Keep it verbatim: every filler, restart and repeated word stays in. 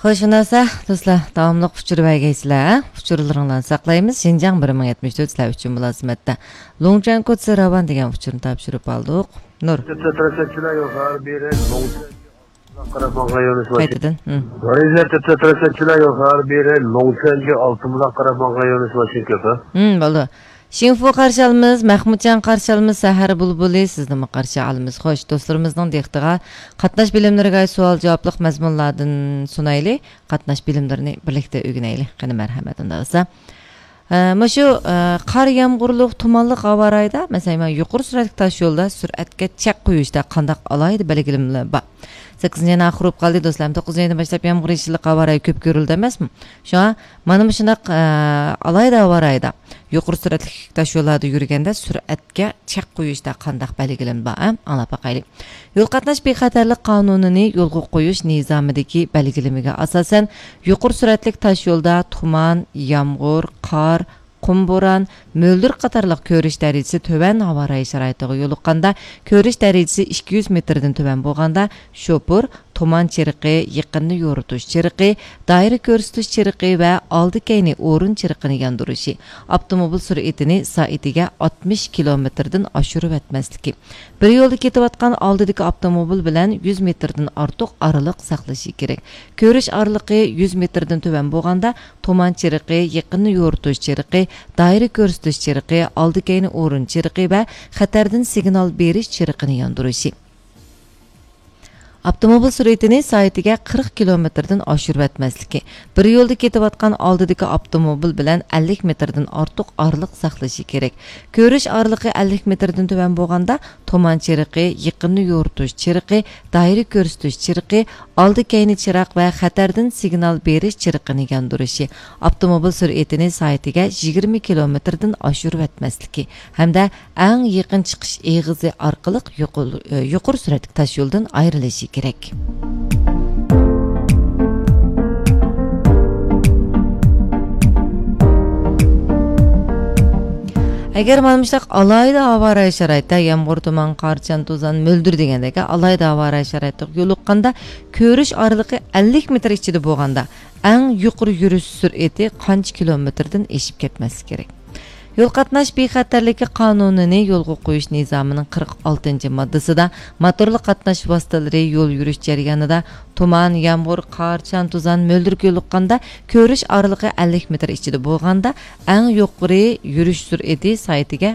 Hoş nasa, dostlar, davamlıq uçur bəgəysizlər. Uçurlarından saqlayımız. Şinjan bir ming yetmiş dört sizlər üçün mülazimətdə. Longchan Kotsi Ravan degan uçurni tapşırıb aldıq. Nur. Qaytadan. Hmm, bo'ldi. Şinfu qarşı alımız, Mahmudcan qarşı alımız, Sahar Bulbuli sizni mi qarşı alımız. Xoş, dostlarımızdan diqtiga qatnaş bilimleriga sual cavablıq məzmunlardan sunaylı, qatnaş bilimlerini birlikte ögünəyli. Qani mərhəmətin dağısa. Məşu qar yağmurluq, tumanlıq hava rayda, mesela yuqur süratlik taş yolda süratga çək qoyuşda qandaq alaydı belgilimler ba. sakkizinchi yana axırıb qaldı dostlarım. to'qqizinchi yana başlap yağmur yeşillik hava rayı köp görüldü emasmi? Şu an mana şundaq alaydı hava rayda yuqur süratlik taş yollarda yürgəndə süratga çək qoyuşda qandaq belgilim ba. Anlap baqaylı. Yol qatnaş bexatarlıq qanununu yolga qoyuş nizamidagi belgilimiga asasen yuqur süratlik taş yolda tuman, yağmur, qar, qum boran, möldir qatarlıq körüş dərəcəsi tövən hava rayı şəraitıga yoluqqanda körüş dərəcəsi ikki yuz metrdən tövən bolğanda şopur, tuman çiriqi, yaqinni yorituş çiriqi, dairə ko'rsatish çiriqi və aldı keyni o'rin çiriqini yandırışı, avtomobil sürətini saatiga oltmish kilometrdən aşırıb etməsliki. Bir yolda ketayotgan aldidagi avtomobil bilan yuz metrdən ortiq aralıq saqlashi kerak. Ko'rish aralığı yuz metrdən tövən bolğanda tuman çiriqi, yaqinni yoritush çiriqi, dairə ko'rsatish çiriqi, aldı keyni o'rin çiriqi və xatardan signal berish çiriqini yandırışı. Avtomobil süretini saatiga qirq kilometrdən aşırıb etməsliki. Bir yolda ketayotgan aldidagi avtomobil bilan ellik metrdən ortiq aralıq saqlashi kerak. Ko'rish aralığı ellik metrdən tövən bolğanda tuman çiriqi, yaqinni yoritush çiriqi, dairə ko'rsatish çiriqi, aldı keyni çiraq və xatardan signal berish çiriqini yandırışı. Avtomobil süretini saatiga yigirma kilometrdən aşırıb etməsliki. Hamda eng yaqin chiqish eg'izi orqali yuqur süratlik tash yo'ldan ayrilishi kerak. Agar manimcha alayda havo rayı sharoitida yağmur, tuman, qarchan, to'zon, möldir degandagi alayda havo rayı sharoitida yo'liqqanda ko'rish aralığı ellik metr ichida bo'lganda eng yuqori yurish sur'ati qancha kilometrdan eshib ketmasi kerak. Yol qatnaş bexatarligi qonunini yo'lga qo'yish nizamining qirq oltinchi moddasida motorli qatnash vositalari yo'l yurish jarayonida tuman, yağmur, qarchan, to'zon, möldir yo'liqqanda ko'rish aralığı ellik metr ichida bo'lganda eng yuqori yurish sur'ati soatiga